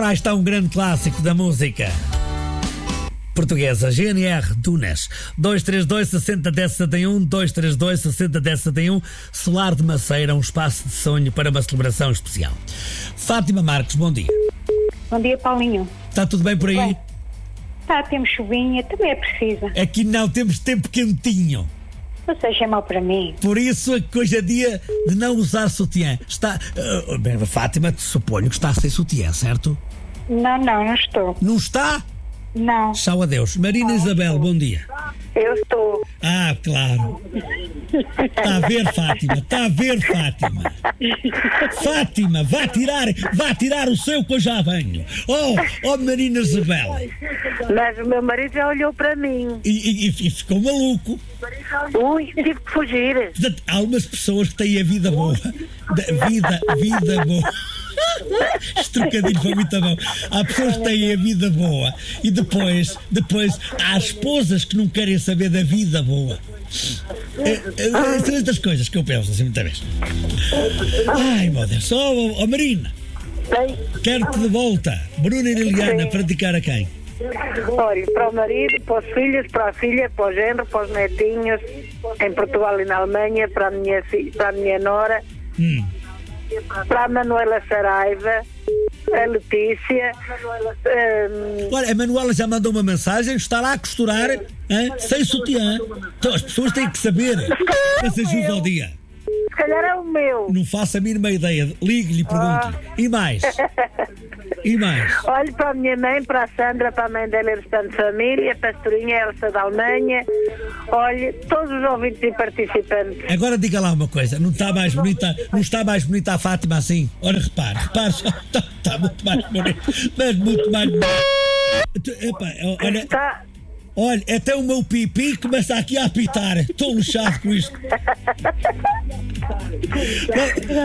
Ora, aí está um grande clássico da música portuguesa, GNR Dunas. 232 60 10 71, 232 60 10 71. Solar de Maceira, um espaço de sonho para uma celebração especial. Fátima Marques, bom dia. Bom dia, Paulinho. Está tudo bem por aí? Bem, tá, temos chuvinha, também é precisa. Aqui não, temos tempo quentinho. Você é mau para mim. Por isso é que hoje é dia de não usar sutiã. Está. Bem, Fátima, suponho que está sem sutiã, certo? Não estou. Não está? Não. Tchau, adeus. Marina Isabel, bom dia. Eu estou. Ah, claro. Está a ver, Fátima? Está a ver, Fátima? Fátima, vá tirar o seu que eu já venho. Oh, Marina Isabel. Mas o meu marido já olhou para mim. E ficou maluco. Ui, tive que fugir. Portanto, há umas pessoas que têm a vida boa. Vida boa. Este trocadilho foi muito bom. Há pessoas que têm a vida boa e depois há esposas que não querem saber da vida boa. São estas coisas que eu penso assim muitas vezes. Ai, meu Deus. Oh, Marina, quero-te de volta. Bruna e Liliana, para dedicar a quem? Olha, para o marido, para os filhos, para a filha, para o genro, para os netinhos, em Portugal e na Alemanha, para a minha nora, para a Manuela Saraiva, a Letícia. Olha, a Manuela já mandou uma mensagem, está lá a costurar, sem sutiã. Então as pessoas têm que saber. Essa ajuda ao dia. Se calhar é o meu. Não faço a mínima ideia. Ligue-lhe e pergunte-lhe. E mais? E mais? Olhe para a minha mãe, para a Sandra, para a mãe dela e restante família, a pastorinha Elsa da Alemanha. Olhe, todos os ouvintes e participantes. Agora diga lá uma coisa, não está mais bonita a Fátima assim? Ora, repare só, está muito mais bonita, mas muito mais bonita. Epá, olha, até o meu pipi começa aqui a apitar, estou luxado com isto.